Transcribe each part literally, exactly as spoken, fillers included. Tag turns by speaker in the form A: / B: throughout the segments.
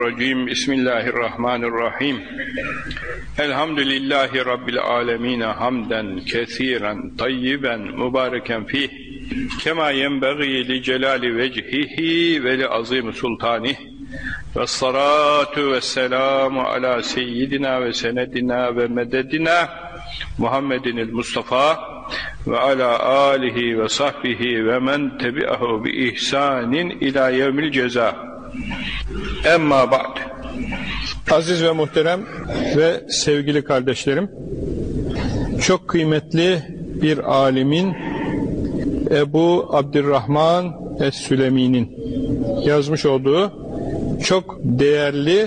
A: Racim. Bismillahirrahmanirrahim. Elhamdülillahi Rabbil alemin hamden kesiren tayyiben mübareken fih kema yenbeği li celali vecihihi ve li azim sultanih ve salatu ve selamu ala seyyidina ve senedina ve mededina Muhammedinil Mustafa ve ala alihi ve sahbihi ve men tebi'ahu bi ihsanin ila yevmil ceza. Emma ba'd. Aziz ve muhterem ve sevgili kardeşlerim, çok kıymetli bir alimin, Ebu Abdurrahman Es-Sülemi'nin yazmış olduğu çok değerli,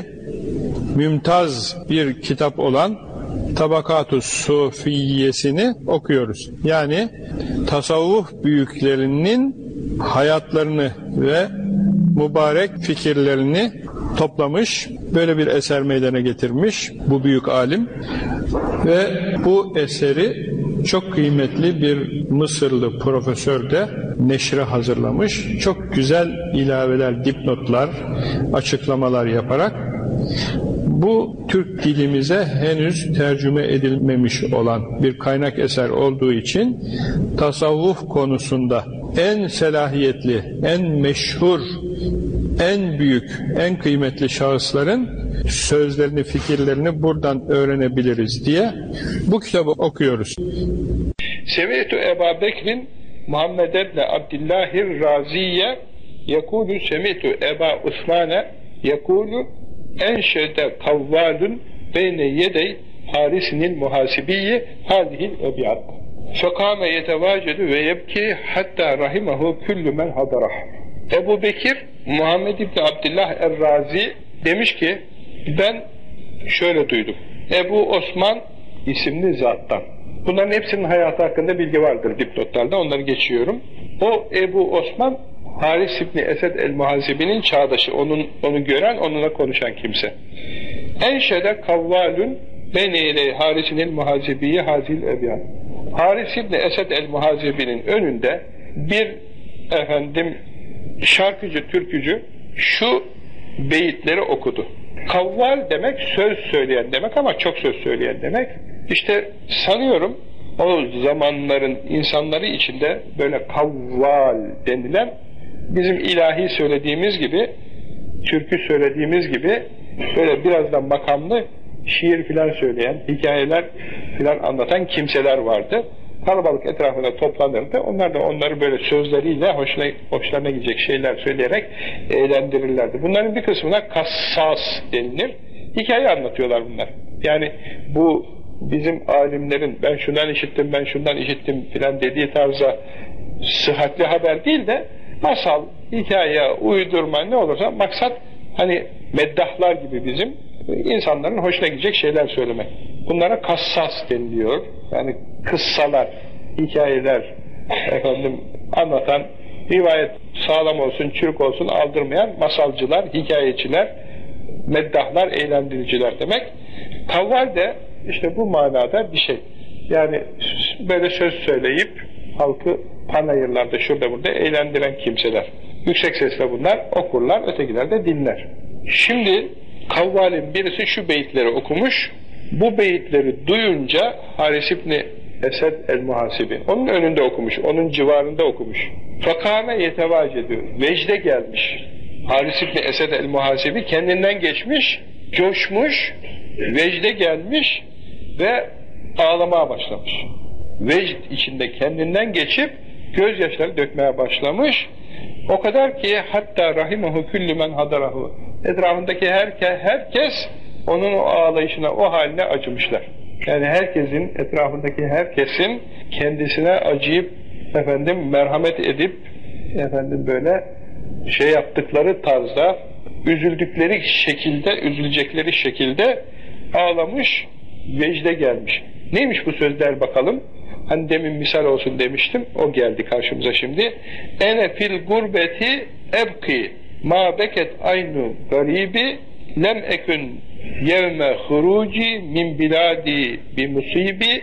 A: mümtaz bir kitap olan Tabakat-ı Sufiyesini okuyoruz. Yani tasavvuf büyüklerinin hayatlarını ve mübarek fikirlerini toplamış, böyle bir eser meydana getirmiş bu büyük alim ve bu eseri çok kıymetli bir Mısırlı profesör de neşre hazırlamış. Çok güzel ilaveler, dipnotlar, açıklamalar yaparak bu Türk dilimize henüz tercüme edilmemiş olan bir kaynak eser olduğu için tasavvuf konusunda en selahiyetli, en meşhur, en büyük, en kıymetli şahısların sözlerini, fikirlerini buradan öğrenebiliriz diye bu kitabı okuyoruz. Semi'tu Ebu Bekir'in Muhammed ibn Abdillahir Raziye yekulu semi'tu Ebu Osman'e yekulu enşede kavvalun beyne yedey harisinil muhasibiyye hadihil ebiyat fekâme yetevâcedu ve yebki hatta rahimahu küllü men hadarah. Ebu Bekir Muhammed ibn Abdillah Er-Razi demiş ki, ben şöyle duydum. Ebu Osman isimli zattan. Bunların hepsinin hayatı hakkında bilgi vardır dipnotlarda, onları geçiyorum. O Ebu Osman Haris İbni Esed el-Muhazibi'nin çağdaşı, onun, onu gören, onunla konuşan kimse. Enşede kavvalun beneyle Haris'in el-Muhazibi'yi hazil ebyan. Haris İbni Esed el-Muhazibi'nin önünde bir efendim şarkıcı, türkücü şu beyitleri okudu. Kavval demek söz söyleyen demek ama çok söz söyleyen demek. İşte sanıyorum o zamanların insanları içinde böyle kavval denilen, bizim ilahi söylediğimiz gibi, türkü söylediğimiz gibi böyle biraz da makamlı şiir filan söyleyen, hikayeler filan anlatan kimseler vardı. Kalabalık etrafına toplanırdı. Onlar da onları böyle sözleriyle hoşuna, hoşlarına gidecek şeyler söyleyerek eğlendirirlerdi. Bunların bir kısmına kassas denilir. Hikaye anlatıyorlar bunlar. Yani bu bizim alimlerin ben şundan işittim, ben şundan işittim filan dediği tarzda sıhhatli haber değil de masal, hikaye, uydurma ne olursa maksat hani meddahlar gibi bizim insanların hoşuna gidecek şeyler söylemek. Bunlara kassas deniliyor. Yani kıssalar, hikayeler efendim anlatan, rivayet sağlam olsun, çürük olsun aldırmayan masalcılar, hikayeciler, meddahlar, eğlendiriciler demek. Kavval de işte bu manada bir şey. Yani böyle söz söyleyip halkı panayırlarda şurada burada eğlendiren kimseler. Yüksek sesle bunlar okurlar, ötekiler de dinler. Şimdi Kavval'in birisi şu beyitleri okumuş. Bu beyitleri duyunca Haris İbni Esed el-Muhasibi onun önünde okumuş, onun civarında okumuş. Fakame yetevacedü, vecde gelmiş. Haris İbni Esed el-Muhasibi kendinden geçmiş, coşmuş, vecde gelmiş ve ağlamaya başlamış. Vecd içinde kendinden geçip gözyaşları dökmeye başlamış. O kadar ki hatta rahimahu küllü men hadarahu, etrafındaki herke, herkes onun o ağlayışına, o haline acımışlar. Yani herkesin, etrafındaki herkesin kendisine acıyıp efendim merhamet edip efendim böyle şey yaptıkları tarzda, üzüldükleri şekilde, üzülecekleri şekilde ağlamış, vecde gelmiş. Neymiş bu sözler bakalım? Hani demin misal olsun demiştim, o geldi karşımıza şimdi. Ene fil gurbeti ebki ma beket aynu garibi lem ekün yevme huruci min biladi bi musibi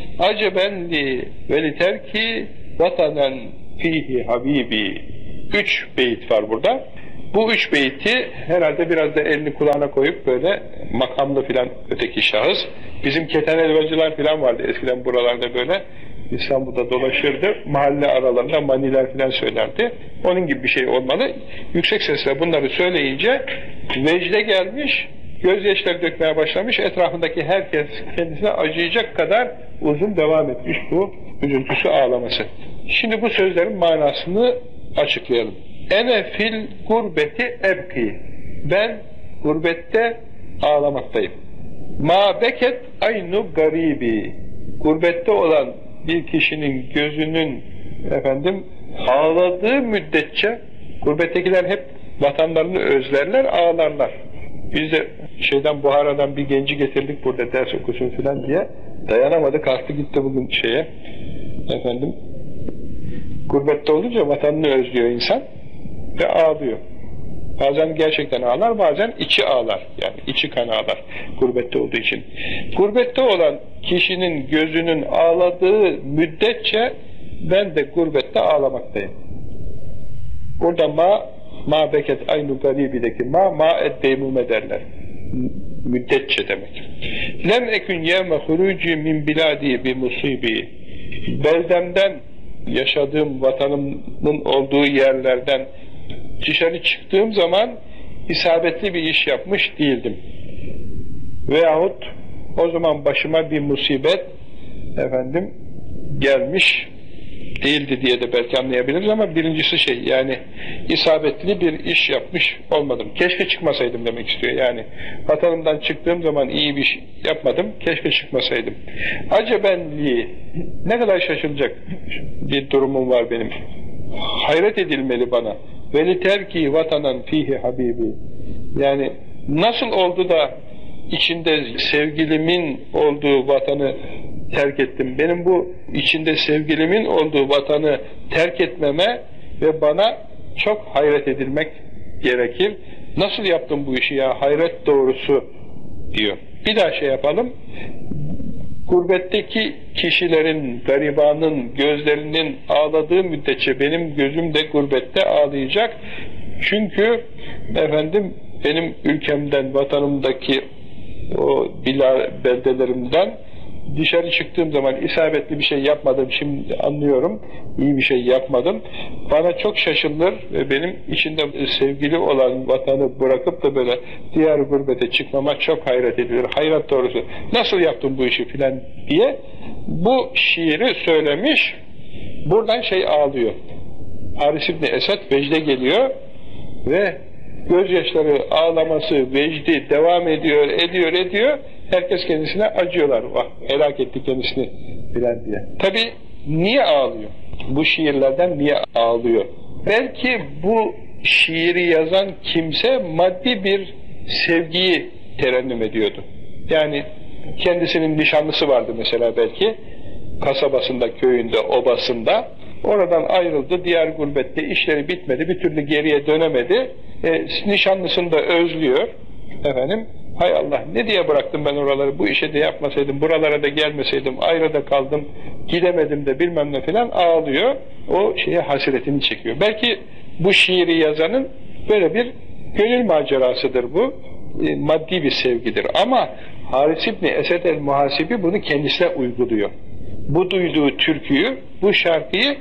A: aceben li veli terki vatanen fihi habibi. Üç beyit var burada.
B: Bu üç beyti herhalde biraz da elini kulağına koyup böyle makamlı filan öteki şahıs. Bizim keten helvacılar filan vardı eskiden buralarda böyle. İstanbul'da dolaşırdı. Mahalle aralarında maniler filan söylerdi. Onun gibi bir şey olmalı. Yüksek sesle bunları söyleyince vecde gelmiş, gözyaşları dökmeye başlamış. Etrafındaki herkes kendisine acıyacak kadar uzun devam etmiş bu üzüntüsü, ağlaması. Şimdi bu sözlerin manasını açıklayalım. Ene fil gurbeti ebki. Ben gurbette ağlamaktayım. Ma beket aynu garibi. Gurbette olan bir kişinin gözünün efendim ağladığı müddetçe, gurbettekiler hep vatanlarını özlerler, ağlarlar. Biz de şeyden, Buhara'dan bir genci getirdik burada ders okusun filan diye. Dayanamadı, kalktı gitti bugün şeye. Efendim, gurbette olunca vatanını özlüyor insan ve ağlıyor. Bazen gerçekten ağlar, bazen içi ağlar. Yani içi kan ağlar gurbette olduğu için. Gurbette olan kişinin gözünün ağladığı müddetçe ben de gurbette ağlamaktayım. Burada ma, ma beket aynu garibideki ma, ma eddeymume derler. Müddetçe demek. Lem ekün yevme huruci min biladi bi musibi. Beldemden, yaşadığım vatanımın olduğu yerlerden dışarı çıktığım zaman isabetli bir iş yapmış değildim. Veyahut o zaman başıma bir musibet efendim gelmiş değildi diye de belki anlayabiliriz ama birincisi şey, yani isabetli bir iş yapmış olmadım. Keşke çıkmasaydım demek istiyor. Yani vatanımdan çıktığım zaman iyi bir şey yapmadım. Keşke çıkmasaydım. Acebenliği ne kadar şaşılacak bir durumum var benim. Hayret edilmeli bana. Veli terki vatanan fihi habibi. Yani nasıl oldu da içinde sevgilimin olduğu vatanı terk ettim. Benim bu içinde sevgilimin olduğu vatanı terk etmeme ve bana çok hayret edilmek gerekir. Nasıl yaptım bu işi ya? Hayret doğrusu diyor. Bir daha şey yapalım. Gurbetteki kişilerin, garibanın gözlerinin ağladığı müddetçe benim gözüm de gurbette ağlayacak. Çünkü efendim benim ülkemden, vatanımdaki o bila beldelerimden dışarı çıktığım zaman isabetli bir şey yapmadım. Şimdi anlıyorum, iyi bir şey yapmadım. Bana çok şaşılır ve benim içinde sevgili olan vatanı bırakıp da böyle diğer gurbete çıkmama çok hayret edilir. Hayret doğrusu. Nasıl yaptım bu işi filan diye bu şiiri söylemiş. Buradan şey ağlıyor. Haris İbni Esed vecde geliyor ve gözyaşları, ağlaması, vecdi devam ediyor, ediyor, ediyor. Herkes kendisine acıyorlar. Vah, helak etti kendisini filan diye. Tabi niye ağlıyor? Bu şiirlerden niye ağlıyor? Belki bu şiiri yazan kimse maddi bir sevgiyi terennüm ediyordu. Yani kendisinin nişanlısı vardı mesela belki. Kasabasında, köyünde, obasında. Oradan ayrıldı, diğer gurbette işleri bitmedi, bir türlü geriye dönemedi. E, nişanlısını da özlüyor. Efendim, hay Allah ne diye bıraktım ben oraları, bu işe de yapmasaydım, buralara da gelmeseydim, ayrı da kaldım, gidemedim de bilmem ne filan ağlıyor. O şeye hasretini çekiyor. Belki bu şiiri yazanın böyle bir gönül macerasıdır bu. E, maddi bir sevgidir. Ama Haris İbni Esed el-Muhasibi bunu kendisine uyguluyor. Bu duyduğu türküyü, bu şarkıyı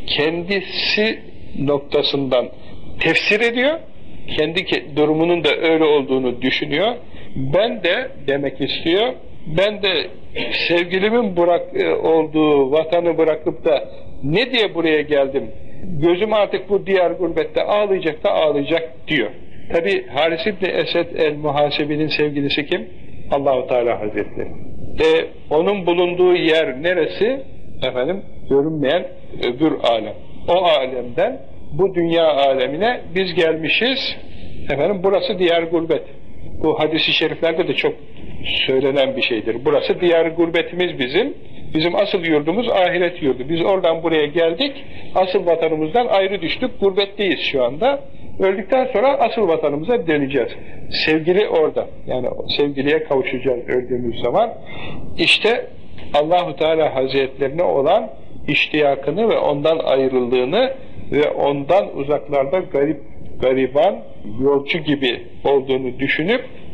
B: kendisi noktasından tefsir ediyor. Kendi durumunun da öyle olduğunu düşünüyor. Ben de demek istiyor, ben de sevgilimin bırak, olduğu vatanı bırakıp da ne diye buraya geldim? Gözüm artık bu diğer gurbette ağlayacak da ağlayacak diyor. Tabi Haris İbni Esed el-Muhasibi'nin sevgilisi kim? Allah-u Teala Hazretleri. E, onun bulunduğu yer neresi? Efendim, görünmeyen öbür alem. O alemden bu dünya alemine biz gelmişiz. Efendim, burası diyar gurbet. Bu hadis-i şeriflerde de çok söylenen bir şeydir. Burası diyar gurbetimiz bizim. Bizim asıl yurdumuz ahiret yurdu. Biz oradan buraya geldik. Asıl vatanımızdan ayrı düştük. Gurbetteyiz şu anda. Öldükten sonra asıl vatanımıza döneceğiz. Sevgili orada. Yani sevgiliye kavuşacağız öldüğümüz zaman. İşte Allah-u Teala Hazretlerine olan iştiyakını ve ondan ayrıldığını ve ondan uzaklarda garip gariban, yolcu gibi olduğunu düşünüp